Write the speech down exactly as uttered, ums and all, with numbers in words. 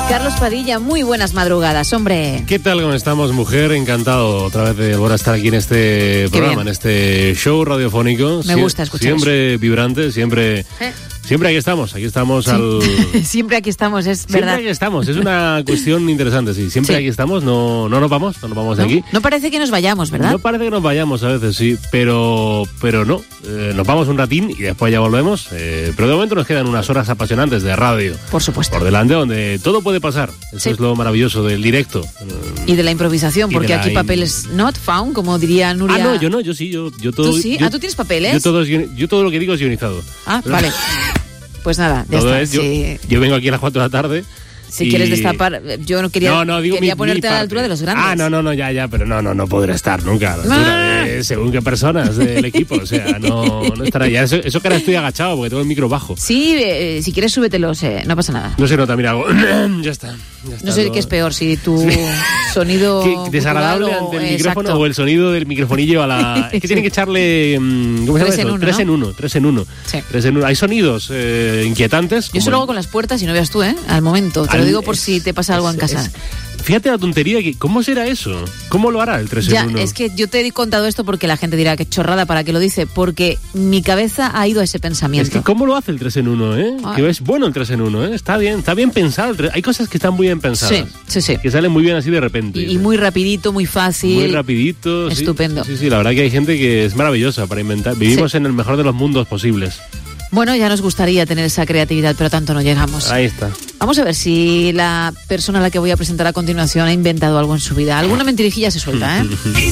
Carlos Padilla, muy buenas madrugadas, hombre. ¿Qué tal? ¿Cómo estamos, mujer? Encantado otra vez de volver a estar aquí en este Qué programa, bien. en este show radiofónico. Me Sie- gusta escuchar Siempre vibrante, siempre... ¿Eh? Siempre aquí estamos, aquí estamos Sí. al... Siempre aquí estamos, es Siempre verdad. aquí estamos, es una cuestión interesante, sí. Siempre Sí. aquí estamos, no, no nos vamos, no nos vamos de ¿No? aquí. No parece que nos vayamos, ¿verdad? No parece que nos vayamos a veces, sí, pero, pero no. Eh, nos vamos un ratín y después ya volvemos. Eh, pero de momento nos quedan unas horas apasionantes de radio Por supuesto. por delante, donde todo puede pasar. Eso Sí. es lo maravilloso del directo. Y de la improvisación, Y porque de la aquí in- papeles not found, como diría Nuria. Ah, no, yo no, yo sí, yo, yo todo. ¿Tú sí? Yo, Ah, ¿tú tienes papeles? Yo todo, es guion- yo todo lo que digo es guionizado. Ah, vale. Pues nada, ya Todo está. es, yo, Si, yo vengo aquí a las cuatro de la tarde. si y- quieres destapar, yo no quería, No, no, digo quería mi- ponerte mi a la parte. altura de los grandes. Ah, no, no, no, ya, ya, pero no, no, no podré estar nunca a la Ah. altura de según qué personas del equipo. O sea, no, no estará ya. Eso, eso que ahora estoy agachado porque tengo el micro bajo. Sí, eh, si quieres súbetelos, eh, no pasa nada. No se nota, mira, hago. ya está. Ya está, No sé qué es peor, si tu sonido ¿Qué- desagradable cultural o- ante el eh, micrófono exacto. o el sonido del microfonillo a la... Es que tiene que echarle... mm, ¿Cómo se llama Tres en eso? uno, Tres ¿no? en uno, tres en uno. Sí. Tres en uno. Hay sonidos eh, inquietantes. Yo como eso lo el- hago con las puertas y no veas tú, ¿eh? Al momento. Te lo Al- digo por es- si te pasa algo es- en casa. es- Fíjate la tontería que... ¿Cómo será eso? ¿Cómo lo hará el tres Ya, en uno? es que yo te he contado esto porque la gente dirá que chorrada, ¿para qué lo dice? Porque mi cabeza ha ido a ese pensamiento. Es que ¿cómo lo hace el tres en uno, eh? Ah. Que es bueno el tres en uno, eh? Está bien, está bien pensado. el tres- Hay cosas que están muy bien pensadas. Sí, sí, sí. Que salen muy bien así de repente. Y, y muy rapidito, muy fácil. Muy rapidito. sí. Estupendo. Sí, sí, la verdad que hay gente que es maravillosa para inventar. Vivimos en el mejor de los mundos posibles. Bueno, ya nos gustaría tener esa creatividad, pero tanto no llegamos. Ahí está. Vamos a ver si la persona a la que voy a presentar a continuación ha inventado algo en su vida. Alguna mentirijilla se suelta, ¿eh?